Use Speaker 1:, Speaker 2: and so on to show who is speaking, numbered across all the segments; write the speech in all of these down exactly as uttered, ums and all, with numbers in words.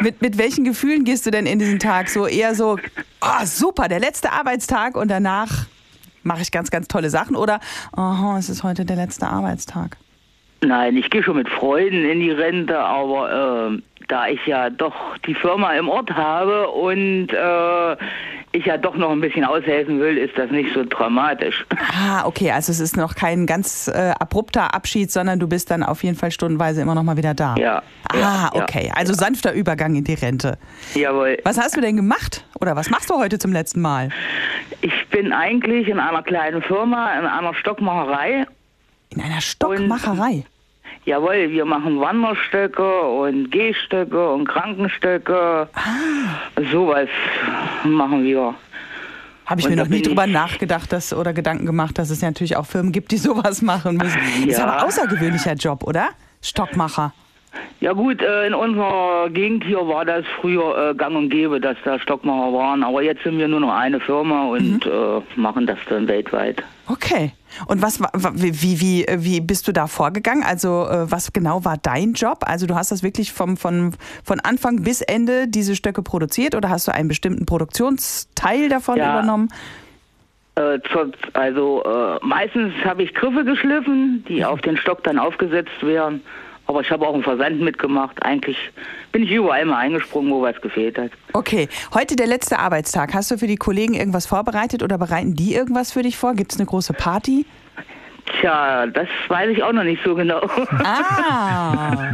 Speaker 1: Mit, mit welchen Gefühlen gehst du denn in diesen Tag? So eher so, oh, super, der letzte Arbeitstag und danach mache ich ganz, ganz tolle Sachen oder, oh, es ist heute der letzte Arbeitstag?
Speaker 2: Nein, ich gehe schon mit Freuden in die Rente, aber äh, da ich ja doch die Firma im Ort habe und äh, ich ja doch noch ein bisschen aushelfen will, ist das nicht so dramatisch.
Speaker 1: Ah, okay, also es ist noch kein ganz äh, abrupter Abschied, sondern du bist dann auf jeden Fall stundenweise immer noch mal wieder da.
Speaker 2: Ja.
Speaker 1: Ah,
Speaker 2: ja,
Speaker 1: okay,
Speaker 2: ja,
Speaker 1: also
Speaker 2: ja.
Speaker 1: sanfter Übergang in die Rente.
Speaker 2: Jawohl.
Speaker 1: Was hast du denn gemacht oder was machst du heute zum letzten Mal?
Speaker 2: Ich bin eigentlich in einer kleinen Firma, in einer Stockmacherei.
Speaker 1: In einer Stockmacherei?
Speaker 2: Jawohl, wir machen Wanderstöcke und Gehstöcke und Krankenstöcke.
Speaker 1: Ah.
Speaker 2: Sowas machen wir.
Speaker 1: Habe ich
Speaker 2: Und
Speaker 1: mir
Speaker 2: da
Speaker 1: noch nie
Speaker 2: bin
Speaker 1: drüber
Speaker 2: ich-
Speaker 1: nachgedacht dass, oder Gedanken gemacht, dass es ja natürlich auch Firmen gibt, die sowas machen müssen. Ist
Speaker 2: Ja.
Speaker 1: aber ein außergewöhnlicher Job, oder? Stockmacher.
Speaker 2: Ja gut, äh, in unserer Gegend hier war das früher äh, gang und gäbe, dass da Stockmacher waren. Aber jetzt sind wir nur noch eine Firma und
Speaker 1: Mhm.
Speaker 2: äh, machen das dann weltweit.
Speaker 1: Okay. Und was wa- wa- wie, wie, wie bist du da vorgegangen? Also äh, was genau war dein Job? Also du hast das wirklich vom, von, von Anfang bis Ende diese Stöcke produziert oder hast du einen bestimmten Produktionsteil davon
Speaker 2: Ja.
Speaker 1: übernommen?
Speaker 2: Äh, zur, also äh, meistens habe ich Griffe geschliffen, die auf den Stock dann aufgesetzt werden. Aber ich habe auch einen Versand mitgemacht. Eigentlich bin ich überall mal eingesprungen, wo was gefehlt hat.
Speaker 1: Okay, heute der letzte Arbeitstag. Hast du für die Kollegen irgendwas vorbereitet oder bereiten die irgendwas für dich vor? Gibt es eine große Party?
Speaker 2: Tja, das weiß ich auch noch nicht so genau.
Speaker 1: Ah.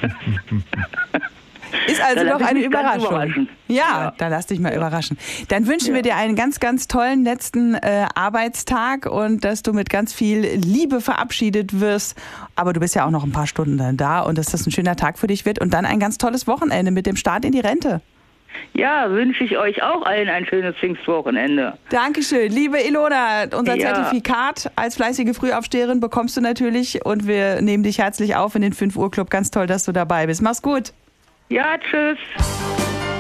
Speaker 1: Ist also
Speaker 2: Da lass
Speaker 1: noch
Speaker 2: ich
Speaker 1: eine
Speaker 2: mich ganz
Speaker 1: Überraschung.
Speaker 2: überraschen.
Speaker 1: Ja,
Speaker 2: Ja.
Speaker 1: da lass dich mal überraschen. Dann wünschen
Speaker 2: Ja.
Speaker 1: wir dir einen ganz, ganz tollen letzten äh, Arbeitstag und dass du mit ganz viel Liebe verabschiedet wirst. Aber du bist ja auch noch ein paar Stunden dann da und dass das ein schöner Tag für dich wird und dann ein ganz tolles Wochenende mit dem Start in die Rente.
Speaker 2: Ja, wünsche ich euch auch allen ein schönes Pfingstwochenende.
Speaker 1: Dankeschön. Liebe Ilona, unser
Speaker 2: Ja.
Speaker 1: Zertifikat als fleißige Frühaufsteherin bekommst du natürlich und wir nehmen dich herzlich auf in den fünf Uhr Club. Ganz toll, dass du dabei bist. Mach's gut.
Speaker 2: Ja, tschüss.